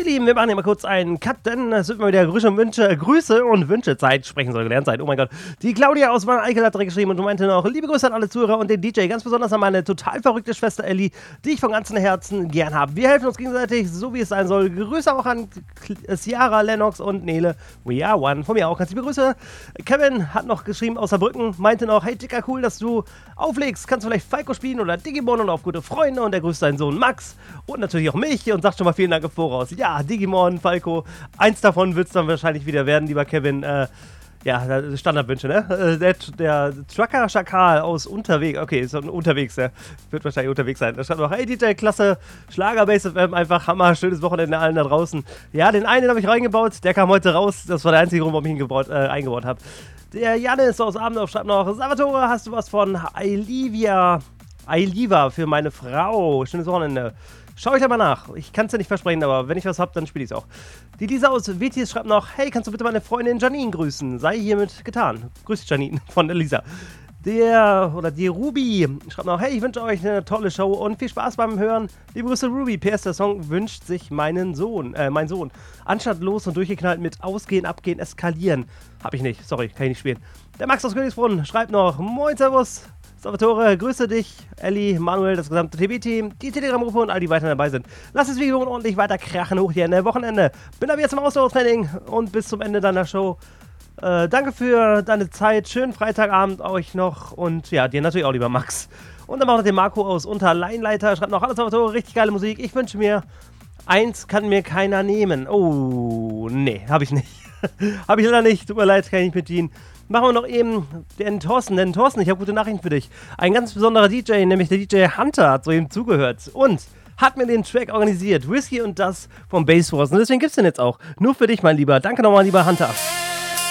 Lieben, wir machen hier mal kurz einen Cut, denn es wird mal wieder Grüße und Wünschezeit. Sprechen soll gelernt sein, oh mein Gott. Die Claudia aus Wanne-Eickel hat direkt geschrieben und meinte noch, liebe Grüße an alle Zuhörer und den DJ, ganz besonders an meine total verrückte Schwester Ellie, die ich von ganzem Herzen gern habe. Wir helfen uns gegenseitig, so wie es sein soll. Grüße auch an Ciara, Lennox und Nele. We are one. Von mir auch ganz liebe Grüße. Kevin hat noch geschrieben aus Saarbrücken, meinte noch, hey Dicker, cool, dass du auflegst. Kannst du vielleicht Falco spielen oder Digimon und auf gute Freunde, und er grüßt seinen Sohn Max und natürlich auch mich und sagt schon mal vielen Dank im Voraus. Ja, Digimon, Falco, eins davon wird es dann wahrscheinlich wieder werden, lieber Kevin. Ja, Standardwünsche, ne? Der Trucker-Schakal aus Unterwegs, okay, ist unterwegs, der wird wahrscheinlich unterwegs sein. Da schreibt noch, hey DJ, klasse, Schlager-Base FM, einfach Hammer, schönes Wochenende allen da draußen. Ja, den einen habe ich reingebaut, der kam heute raus, das war der einzige Grund, warum ich ihn eingebaut habe. Der Janis aus Abendorf schreibt noch, Salvatore, hast du was von Ailiva für meine Frau? Schönes Wochenende. Schau ich da mal nach. Ich kann es ja nicht versprechen, aber wenn ich was hab, dann spiele ich es auch. Die Lisa aus WTS schreibt noch, hey, kannst du bitte meine Freundin Janine grüßen? Sei hiermit getan. Grüß dich, Janine, von der Lisa. Die Ruby schreibt noch, hey, ich wünsche euch eine tolle Show und viel Spaß beim Hören. Liebe Grüße, Ruby. PS, der Song wünscht sich mein Sohn. Anstatt los und durchgeknallt mit Ausgehen, Abgehen, Eskalieren. Hab ich nicht. Sorry, kann ich nicht spielen. Der Max aus Königsbrunn schreibt noch, moin, servus. Salvatore, grüße dich, Ellie, Manuel, das gesamte TB-Team, die Telegram-Gruppe und all die weiter dabei sind. Lasst das Video ordentlich weiter krachen, hoch hier in der Wochenende. Bin aber jetzt im Ausdauertraining und bis zum Ende deiner Show. Danke für deine Zeit, schönen Freitagabend euch noch und ja, dir natürlich auch, lieber Max. Und dann auch noch den Marco aus Unterleinleiter, schreibt noch, hallo Salvatore, richtig geile Musik, ich wünsche mir, eins kann mir keiner nehmen. Oh, nee, habe ich nicht. Habe ich leider nicht, tut mir leid, kann ich nicht bedienen. Machen wir noch eben den Thorsten, ich habe gute Nachrichten für dich. Ein ganz besonderer DJ, nämlich der DJ Hunter, hat so ihm zugehört und hat mir den Track organisiert. Whisky und das vom Bass Force. Und deswegen gibt's den jetzt auch. Nur für dich, mein Lieber. Danke nochmal, lieber Hunter.